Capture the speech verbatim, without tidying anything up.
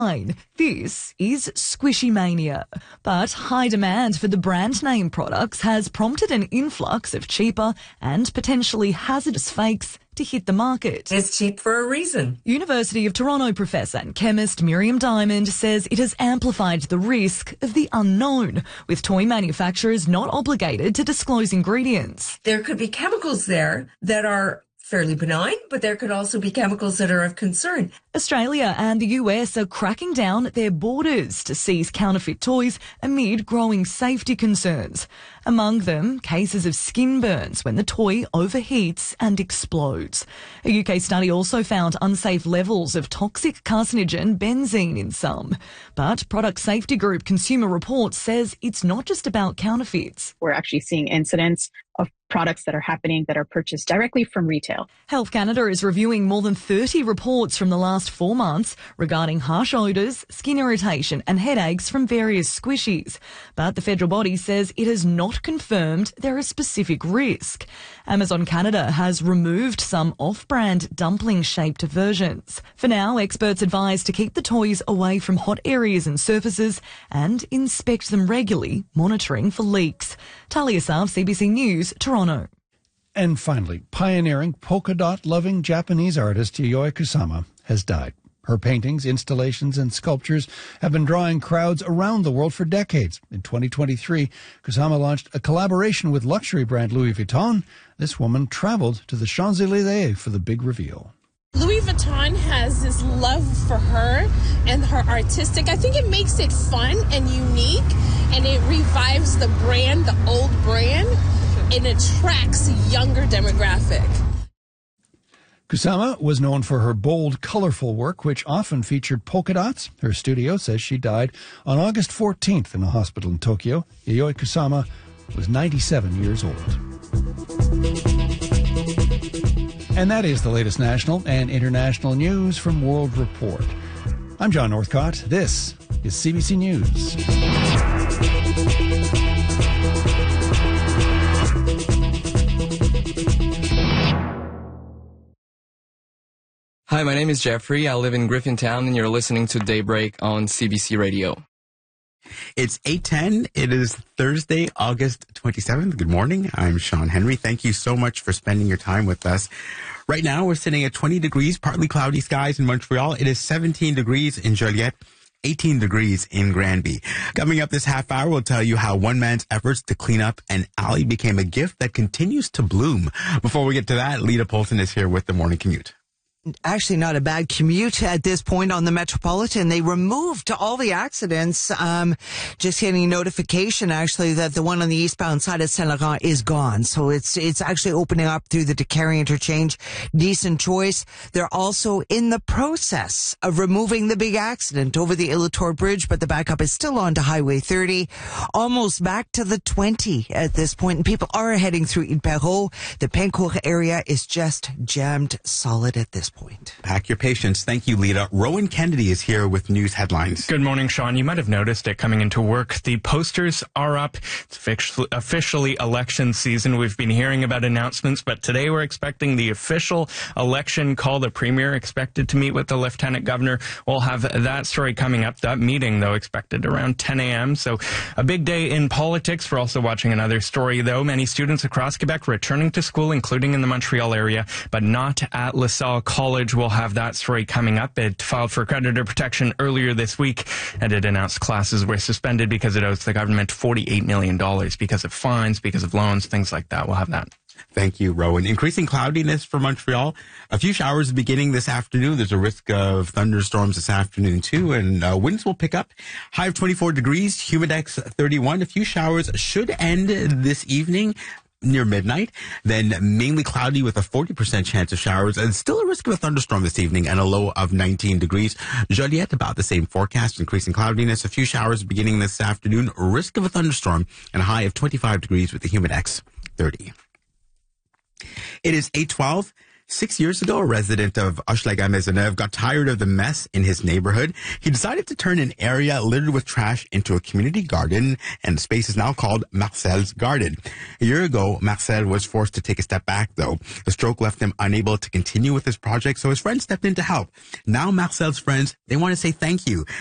This is Squishy Mania, but high demand for the brand name products has prompted an influx of cheaper and potentially hazardous fakes to hit the market. It's cheap for a reason. University of Toronto professor and chemist Miriam Diamond says it has amplified the risk of the unknown, with toy manufacturers not obligated to disclose ingredients. There could be chemicals there that are fairly benign, but there could also be chemicals that are of concern. Australia and the U S are cracking down at their borders to seize counterfeit toys amid growing safety concerns. Among them, cases of skin burns when the toy overheats and explodes. A U K study also found unsafe levels of toxic carcinogen benzene in some. But product safety group Consumer Reports says it's not just about counterfeits. We're actually seeing incidents of products that are happening that are purchased directly from retail. Health Canada is reviewing more than thirty reports from the last four months regarding harsh odours, skin irritation and headaches from various squishies. But the federal body says it has not confirmed there is specific risk. Amazon Canada has removed some off-brand dumpling-shaped versions. For now, experts advise to keep the toys away from hot areas and surfaces and inspect them regularly, monitoring for leaks. Talia Sav, C B C News, Toronto. And finally, pioneering polka dot loving Japanese artist Yayoi Kusama has died. Her paintings, installations, and sculptures have been drawing crowds around the world for decades. In twenty twenty-three, Kusama launched a collaboration with luxury brand Louis Vuitton. This woman traveled to the Champs-Élysées for the big reveal. Louis Vuitton has this love for her and her artistic. I think it makes it fun and unique, and it revives the brand, the old brand, and attracts a younger demographic. Kusama was known for her bold, colorful work, which often featured polka dots. Her studio says she died on August fourteenth in a hospital in Tokyo. Yayoi Kusama was ninety-seven years old. And that is the latest national and international news from World Report. I'm John Northcott. This is C B C News. Hi, my name is Jeffrey. I live in Griffintown, and you're listening to Daybreak on C B C Radio. It's eight ten. It is Thursday, August twenty-seventh. Good morning. I'm Sean Henry. Thank you so much for spending your time with us. Right now, we're sitting at twenty degrees, partly cloudy skies in Montreal. It is seventeen degrees in Joliette, eighteen degrees in Granby. Coming up this half hour, we'll tell you how one man's efforts to clean up an alley became a gift that continues to bloom. Before we get to that, Lita Polson is here with the Morning Commute. Actually not a bad commute at this point on the Metropolitan. They removed all the accidents. Um, just getting notification actually that the one on the eastbound side of Saint Laurent is gone. So it's, it's actually opening up through the Décarie interchange. Decent choice. They're also in the process of removing the big accident over the Illitor Bridge, but the backup is still on to Highway thirty. Almost back to the twenty at this point, and people are heading through Ile-Perrot. The Pincourt area is just jammed solid at this point. Pack your patience. Thank you, Lita. Rowan Kennedy is here with news headlines. Good morning, Sean. You might have noticed it coming into work. The posters are up. It's officially election season. We've been hearing about announcements, but today we're expecting the official election call. The premier expected to meet with the lieutenant governor. We'll have that story coming up. That meeting, though, expected around ten a.m. So a big day in politics. We're also watching another story, though. Many students across Quebec returning to school, including in the Montreal area, but not at LaSalle College. Will have that story coming up. It filed for creditor protection earlier this week, and it announced classes were suspended because it owes the government forty-eight million dollars because of fines, because of loans, things like that. We'll have that. Thank you, Rowan. Increasing cloudiness for Montreal. A few showers beginning this afternoon. There's a risk of thunderstorms this afternoon, too, and uh, winds will pick up. High of twenty-four degrees, humidex thirty-one. A few showers should end this evening near midnight, then mainly cloudy with a forty percent chance of showers, and still a risk of a thunderstorm this evening, and a low of nineteen degrees. Joliette, about the same forecast, increasing cloudiness, a few showers beginning this afternoon, risk of a thunderstorm, and a high of twenty-five degrees with the humidex thirty. It is eight twelve. Six years ago, a resident of Hochelaga-Maisonneuve got tired of the mess in his neighborhood. He decided to turn an area littered with trash into a community garden, and the space is now called Marcel's Garden. A year ago, Marcel was forced to take a step back, though. The stroke left him unable to continue with his project, so his friends stepped in to help. Now Marcel's friends, they want to say thank you.